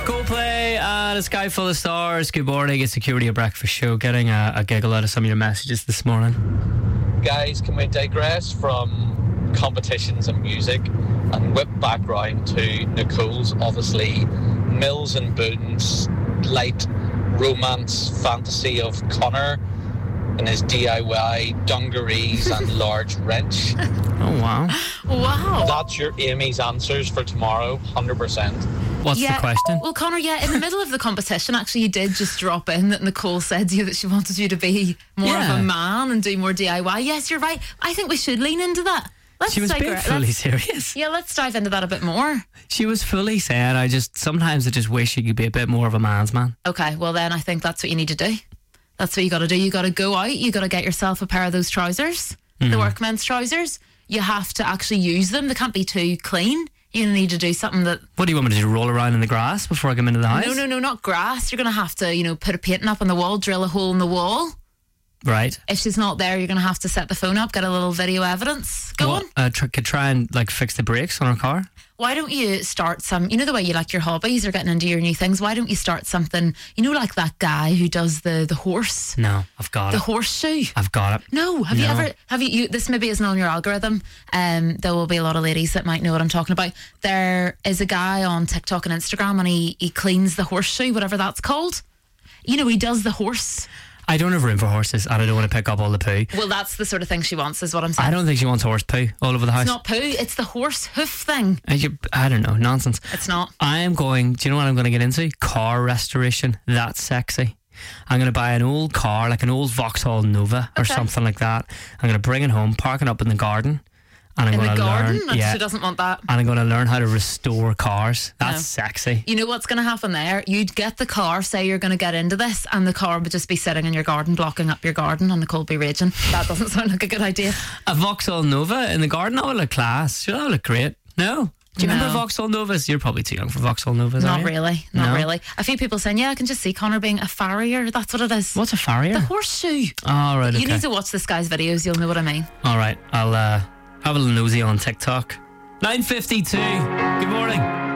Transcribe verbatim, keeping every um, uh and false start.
Coldplay and A Sky Full of Stars. Good morning, it's Security at Breakfast Show. Getting a, a giggle out of some of your messages this morning. Guys, can we digress from competitions and music and whip back round to Nicole's, obviously, Mills and Boon's light romance fantasy of Connor and his D I Y dungarees and large wrench? Oh, wow. Wow. That's your Amy's answers for tomorrow, one hundred percent. What's yeah. the question? Well, Connor, yeah, in the middle of the competition, actually, you did just drop in that Nicole said to you that she wanted you to be more Yeah. of a man and do more D I Y. Yes, you're right. I think we should lean into that. Let's She was being digress- fully let's- serious. Yeah, let's dive into that a bit more. She was fully saying, I just, sometimes I just wish you could be a bit more of a man's man. Okay, well then I think that's what you need to do. That's what you got to do. You got to go out. You got to get yourself a pair of those trousers, Mm-hmm. the workmen's trousers. You have to actually use them. They can't be too clean. You need to do something that. What do you want me to do, roll around in the grass before I come into the house? No, no, no, not grass. You're going to have to, you know, put a painting up on the wall, drill a hole in the wall. Right. If she's not there, you're going to have to set the phone up, get a little video evidence. Go What, on. uh, tr- could try and like fix the brakes on her car? Why don't you start some, you know, the way you like your hobbies or getting into your new things, why don't you start something, you know, like that guy who does the, the horse, No, I've got the it. horseshoe? I've got it. No, have you No. ever, have you, you, this maybe isn't on your algorithm, um, there will be a lot of ladies that might know what I'm talking about. There is a guy on TikTok and Instagram and he, he cleans the horseshoe, whatever that's called. You know, he does the horse. I don't have room for horses and I don't want to pick up all the poo. Well, that's the sort of thing she wants, is what I'm saying. I don't think she wants horse poo all over the house. It's not poo, it's the horse hoof thing. I, you- I don't know, nonsense. It's not. I am going, do you know what I'm going to get into? Car restoration. That's sexy. I'm going to buy an old car, like an old Vauxhall Nova or Okay. something like that. I'm going to bring it home, park it up in the garden. And I'm In going the to garden? learn, And yeah, she doesn't want that. and I'm going to learn how to restore cars. That's No. sexy. You know what's going to happen there? You'd get the car, say you're going to get into this, and the car would just be sitting in your garden, blocking up your garden, and Nicole be raging. That doesn't sound like a good idea. A Vauxhall Nova in the garden, that would look class. Sure, that would look great. No? Do you No. remember Vauxhall Novas? You're probably too young for Vauxhall Novas, Not aren't you? really. Not No? really. A few people saying, yeah, I can just see Connor being a farrier. That's what it is. What's a farrier? The horseshoe. Oh, right, okay. You need to watch this guy's videos. You'll know what I mean. All right, I'll uh, have a little nosy on TikTok. nine fifty-two. Good morning.